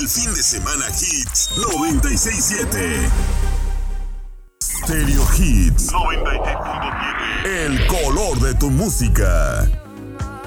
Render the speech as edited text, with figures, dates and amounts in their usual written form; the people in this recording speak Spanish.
fin de semana Hits 96.7. Stereo Hits 96.7. El color de tu música.